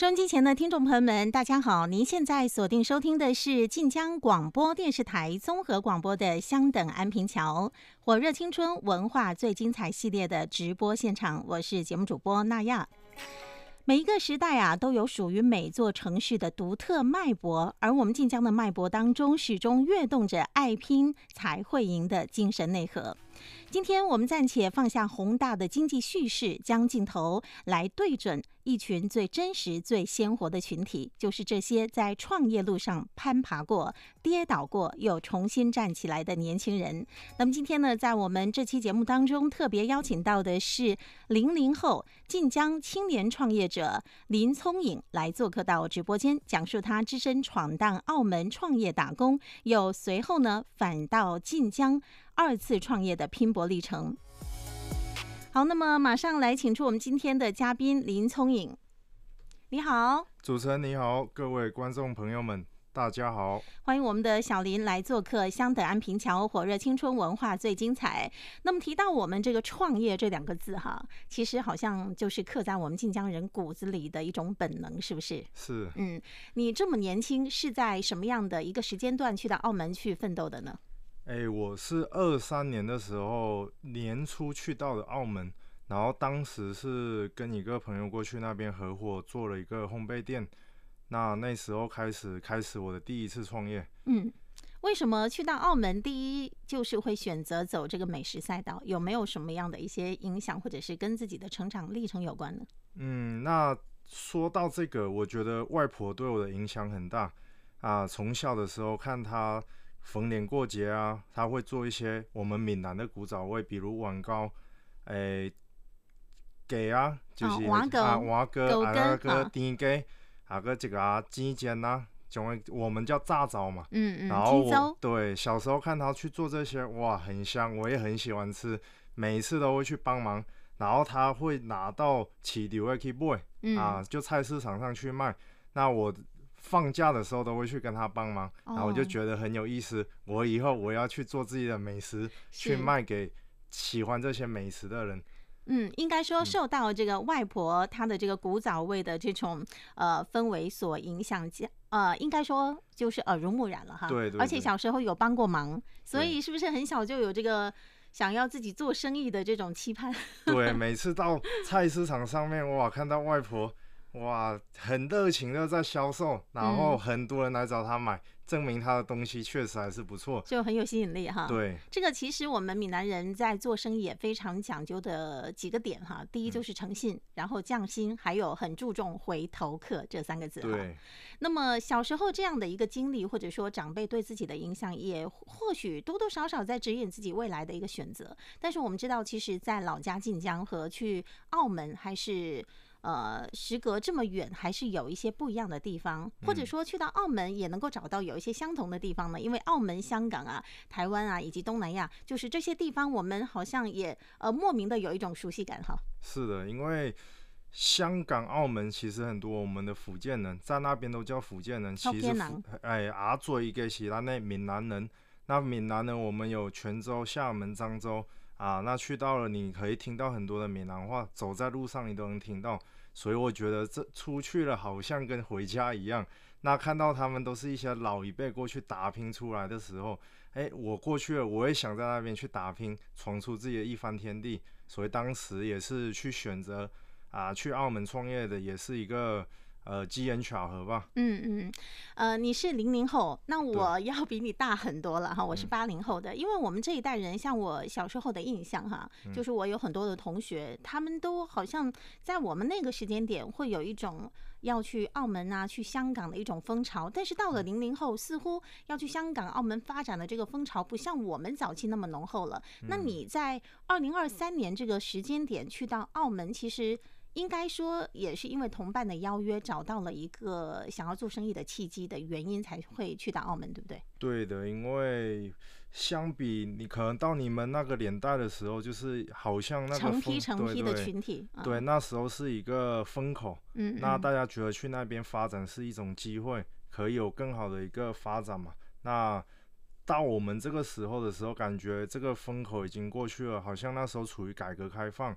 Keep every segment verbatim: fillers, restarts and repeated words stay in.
收音机前的听众朋友们，大家好！您现在锁定收听的是晋江广播电视台综合广播的《相等安平桥》火热青春文化最精彩系列的直播现场，我是节目主播娜亚。每一个时代啊，都有属于每座城市的独特脉搏，而我们晋江的脉搏当中，始终跃动着爱拼才会赢的精神内核。今天我们暂且放下宏大的经济叙事，将镜头来对准一群最真实、最鲜活的群体，就是这些在创业路上攀爬过、跌倒过又重新站起来的年轻人。那么今天呢，在我们这期节目当中，特别邀请到的是零零后晋江青年创业者林聪颖来做客到直播间，讲述他只身闯荡澳门创业打工，又随后呢返到晋江二次创业的拼搏历程。好，那么马上来请出我们今天的嘉宾林聪颖。你好。 主持人你好，各位观众朋友们大家好， 欢迎我们的小林来做客相等安平桥火热青春文化最精彩。那么提到我们这个创业这两个字哈，其实好像就是刻在我们晋江人骨子里的一种本能，是不是？ 是。 嗯，你这么年轻是在什么样的一个时间段去到澳门去奋斗的呢？ 欸、我是二三年的时候年初去到了澳门，然后当时是跟一个朋友过去那边合伙做了一个烘焙店，那那时候开始开始我的第一次创业。 嗯，为什么去到澳门第一就是会选择走这个美食赛道？有没有什么样的一些影响，或者是跟自己的成长历程有关呢？ 嗯，那说到这个，我觉得外婆对我的影响很大啊。从小的时候看她逢年过节啊，她会做一些我们闽南的古早味，比如碗糕，诶、鸡啊，就是碗糕、 啊碗糕，啊那个甜鸡，啊个这个啊煎煎啊，种我们叫炸枣嘛。 嗯嗯， 然后鸡粥。 对，小时候看她去做这些，哇，很香，我也很喜欢吃，每次都会去帮忙。然后她会拿到市场的去卖、嗯、啊，就菜市场上去卖。那我放假的时候都会去跟他帮忙、哦、然后我就觉得很有意思，我以后我要去做自己的美食，去卖给喜欢这些美食的人。 嗯，应该说受到这个外婆她的这个古早味的这种呃氛围所影响，呃，应该说就是耳濡目染了哈。 对 对, 对。 而且小时候有帮过忙，所以是不是很小就有这个想要自己做生意的这种期盼？ 对，每次到菜市场上面，哇，看到外婆。哇，很热情的在销售，然后很多人来找他买、嗯、证明他的东西确实还是不错， 就很有吸引力哈。 对， 这个其实我们闽南人在做生意也非常讲究的几个点哈。第一就是诚信、嗯、然后匠心，还有很注重回头客这三个字哈。 对。 那么小时候这样的一个经历，或者说长辈对自己的影响，也或许多多少少在指引自己未来的一个选择。但是我们知道，其实在老家晋江和去澳门还是呃，时隔这么远，还是有一些不一样的地方，或者说去到澳门也能够找到有一些相同的地方呢？因为澳门、香港啊、台湾啊，以及东南亚，就是这些地方，我们好像也呃莫名的有一种熟悉感哈。 是的，因为香港、澳门其实很多我们的福建人在那边都叫福建人，其实哎阿嘴嘅是咱的闽南人。那闽南人我们有泉州、厦门、漳州。啊，那去到了，你可以听到很多的闽南话，走在路上你都能听到，所以我觉得这出去了好像跟回家一样。那看到他们都是一些老一辈过去打拼出来的时候，哎，我过去了，我也想在那边去打拼，闯出自己的一番天地。所以当时也是去选择啊，去澳门创业的，也是一个。呃，机缘巧合吧。 嗯嗯，呃，你是零零后，那我要比你大很多了哈。我是八零后的、嗯，因为我们这一代人，像我小时候的印象哈，就是我有很多的同学，嗯、他们都好像在我们那个时间点会有一种要去澳门啊、去香港的一种风潮。但是到了零零后，似乎要去香港、澳门发展的这个风潮，不像我们早期那么浓厚了。嗯、那你在二零二三年这个时间点去到澳门，其实。应该说也是因为同伴的邀约，找到了一个想要做生意的契机的原因，才会去到澳门，对不对？ 对的，因为相比你可能到你们那个年代的时候，就是好像那个成批成批的群体， 对, 对, 对、嗯，那时候是一个风口，嗯，那大家觉得去那边发展是一种机会，可以有更好的一个发展嘛。那到我们这个时候的时候，感觉这个风口已经过去了，好像那时候处于改革开放。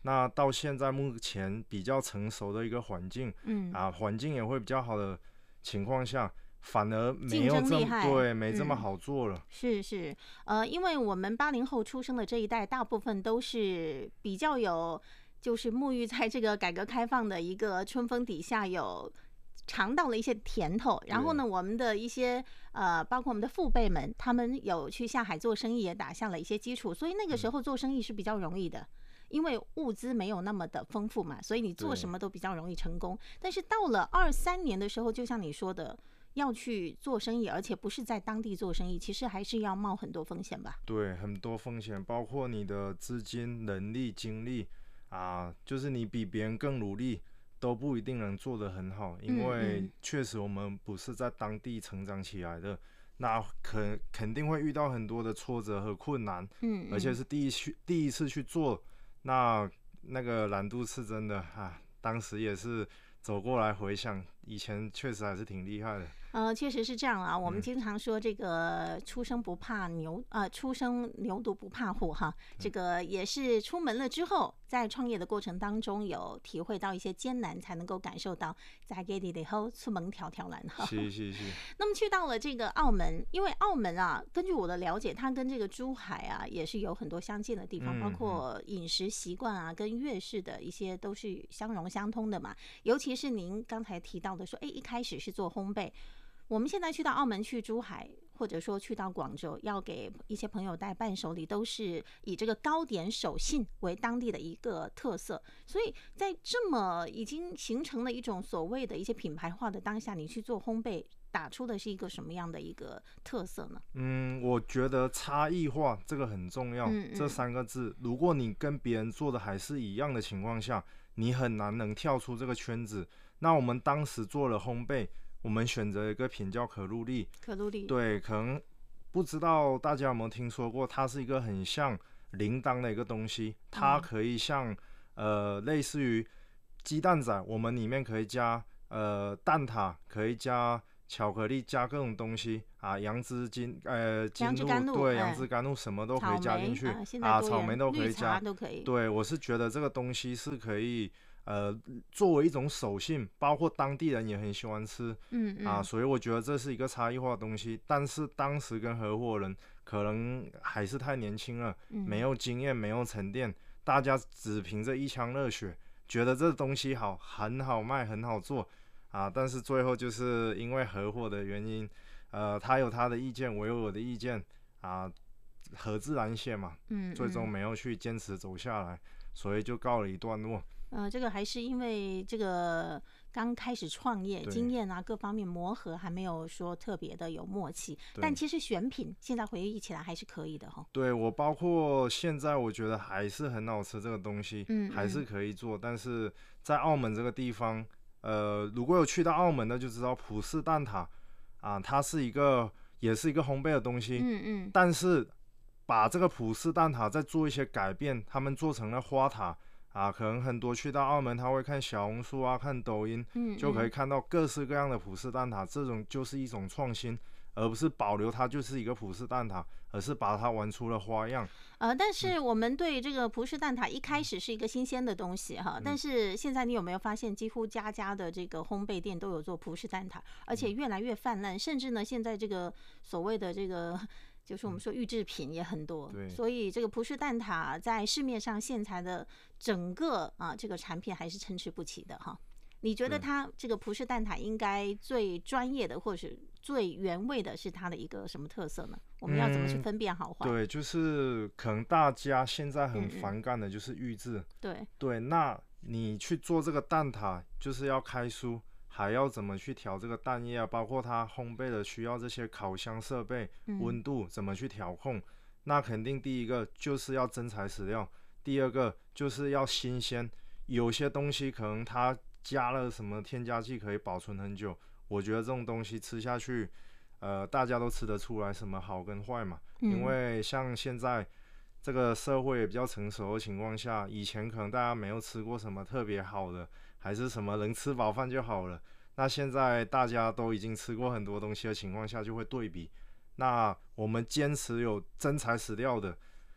那到现在目前比较成熟的一个环境，嗯啊，环境也会比较好的情况下，反而没有这么对，没这么好做了。 嗯、是是，呃，因为我们八零后出生的这一代，大部分都是比较有，就是沐浴在这个改革开放的一个春风底下，有尝到了一些甜头。然后呢，我们的一些呃，包括我们的父辈们，他们有去下海做生意，也打下了一些基础，所以那个时候做生意是比较容易的。嗯，因为物资没有那么的丰富嘛，所以你做什么都比较容易成功。但是到了二三年的时候，就像你说的，要去做生意，而且不是在当地做生意，其实还是要冒很多风险吧？ 对，很多风险，包括你的资金、能力、精力啊，就是你比别人更努力，都不一定能做得很好，因为确实我们不是在当地成长起来的。嗯嗯，那肯肯定会遇到很多的挫折和困难，嗯，而且是第一去第一次去做。那那个难度是真的啊，当时也是走过来回想，以前确实还是挺厉害的。 呃，确实是这样啊。我们经常说这个初生不怕牛，呃，初生牛犊不怕虎哈。这个也是出门了之后，在创业的过程当中有体会到一些艰难，才能够感受到在给你以后出门条条难哈。 是是是。 那么去到了这个澳门，因为澳门啊，根据我的了解，它跟这个珠海啊也是有很多相近的地方，包括饮食习惯啊，跟粤式的一些都是相融相通的嘛。尤其是您刚才提到的说，哎，一开始是做烘焙。我们现在去到澳门、去珠海，或者说去到广州，要给一些朋友带伴手礼，都是以这个糕点手信为当地的一个特色。所以在这么已经形成了一种所谓的一些品牌化的当下，你去做烘焙，打出的是一个什么样的一个特色呢？ 嗯，我觉得差异化这个很重要。嗯嗯，这三个字，如果你跟别人做的还是一样的情况下，你很难能跳出这个圈子。那我们当时做了烘焙。我们选择一个品叫可露丽， 可露丽， 对，可能不知道大家有没有听说过，它是一个很像铃铛的一个东西，它可以像、嗯、呃类似于鸡蛋仔，我们里面可以加呃蛋挞，可以加巧克力，加各种东西啊，杨枝金呃金露，对，杨枝甘露什么都可以加进去啊，草莓都可以加， 都可以。 对，我是觉得这个东西是可以。呃，作为一种手信，包括当地人也很喜欢吃，嗯嗯啊，所以我觉得这是一个差异化的东西。但是当时跟合伙人可能还是太年轻了，嗯、没有经验，没有沉淀，大家只凭着一腔热血，觉得这东西好，很好卖，很好做啊。但是最后就是因为合伙的原因，呃，他有他的意见，我有我的意见啊，合自然些嘛，嗯嗯，最终没有去坚持走下来，所以就告了一段落。 呃，这个还是因为这个刚开始创业，经验啊各方面磨合还没有说特别的有默契，但其实选品现在回忆起来还是可以的哈。 对，我包括现在我觉得还是很好吃这个东西，嗯，还是可以做。但是在澳门这个地方，呃，如果有去到澳门的就知道葡式蛋挞啊，它是一个也是一个烘焙的东西，嗯嗯，但是把这个葡式蛋挞再做一些改变，他们做成了花塔。啊，可能很多去到澳门，他会看小红书啊，看抖音，嗯嗯，就可以看到各式各样的葡式蛋挞，这种就是一种创新，而不是保留它就是一个葡式蛋挞，而是把它玩出了花样。 呃，但是我们对这个葡式蛋挞一开始是一个新鲜的东西哈，嗯、但是现在你有没有发现，几乎家家的这个烘焙店都有做葡式蛋挞，而且越来越泛滥，甚至呢，现在这个所谓的这个。就是我们说预制品也很多， 嗯、 所以这个葡式蛋挞在市面上现在的整个啊这个产品还是参差不齐的哈。你觉得它这个葡式蛋挞应该最专业的或者是最原味的是它的一个什么特色呢？我们要怎么去分辨好坏？ 嗯、对，就是可能大家现在很反感的就是预制， 嗯嗯对对，那你去做这个蛋挞就是要开酥。还要怎么去调这个蛋液啊？包括它烘焙的需要这些烤箱设备、温度怎么去调控？那肯定第一个就是要真材实料，第二个就是要新鲜。有些东西可能它加了什么添加剂可以保存很久，我觉得这种东西吃下去，呃，大家都吃得出来什么好跟坏嘛。因为像现在这个社会也比较成熟的情况下，以前可能大家没有吃过什么特别好的。还是什么能吃饱饭就好了，那现在大家都已经吃过很多东西的情况下，就会对比。那我们坚持有真材实料的，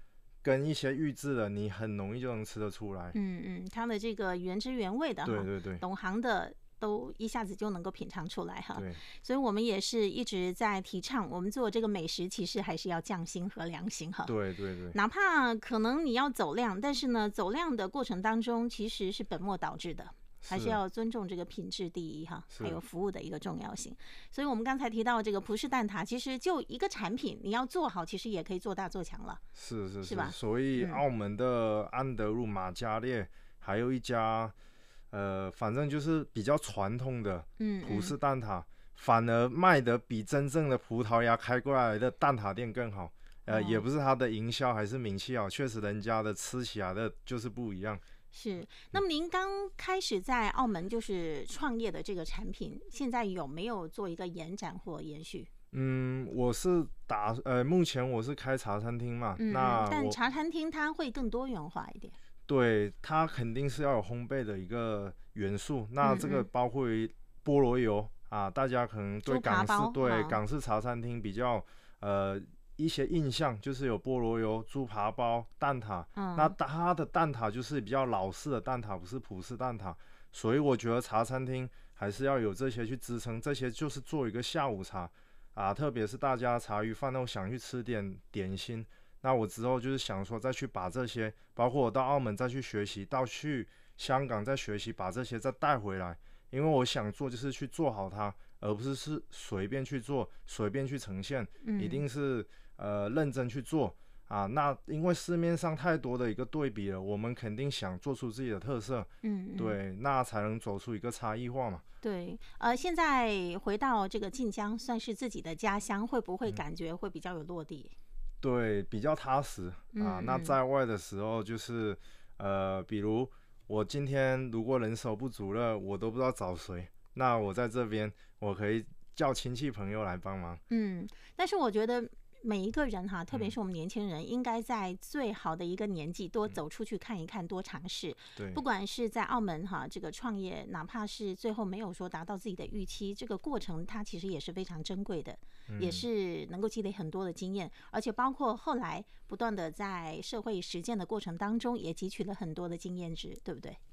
跟一些预制的，你很容易就能吃得出来。 嗯嗯，它的这个原汁原味的， 对对对， 懂行的都一下子就能够品尝出来哈。 对， 所以我们也是一直在提倡，我们做这个美食其实还是要匠心和良心哈。 对对对， 哪怕可能你要走量，但是呢，走量的过程当中其实是本末倒置的。还是要尊重这个品质第一哈，还有服务的一个重要性。所以我们刚才提到这个葡式蛋挞，其实就一个产品，你要做好，其实也可以做大做强了。 是是是吧？ 所以澳门的安德路、马嘉烈，还有一家，呃，反正就是比较传统的葡式蛋挞，嗯嗯反而卖的比真正的葡萄牙开过来的蛋挞店更好。呃，哦、也不是它的营销还是名气好，确实人家的吃起来的就是不一样。 是，那么您刚开始在澳门就是创业的这个产品，现在有没有做一个延展或延续？ 嗯，我是打呃，目前我是开茶餐厅嘛， 嗯、 那但茶餐厅它会更多元化一点。 对，它肯定是要有烘焙的一个元素，那这个包括于菠萝油啊，大家可能对港式对港式茶餐厅比较呃。一些印象就是有菠萝油、猪扒包、蛋挞，嗯、那它的蛋挞就是比较老式的蛋挞，不是葡式蛋挞，所以我觉得茶餐厅还是要有这些去支撑，这些就是做一个下午茶啊，特别是大家茶余饭后想去吃点点心，那我之后就是想说再去把这些，包括我到澳门再去学习，到去香港再学习，把这些再带回来，因为我想做就是去做好它，而不是是随便去做、随便去呈现，嗯、一定是。呃，认真去做啊！那因为市面上太多的一个对比了，我们肯定想做出自己的特色，嗯，对，那才能走出一个差异化嘛。 对，呃，现在回到这个晋江，算是自己的家乡，会不会感觉会比较有落地？ 嗯、对，比较踏实啊。嗯、那在外的时候，就是呃，比如我今天如果人手不足了，我都不知道找谁，那我在这边我可以叫亲戚朋友来帮忙。 嗯，但是我觉得。每一个人哈，特别是我们年轻人，应该在最好的一个年纪多走出去看一看，多尝试。 对， 不管是在澳门哈，这个创业，哪怕是最后没有说达到自己的预期，这个过程它其实也是非常珍贵的，嗯、也是能够积累很多的经验，而且包括后来不断的在社会实践的过程当中，也汲取了很多的经验值，对不对？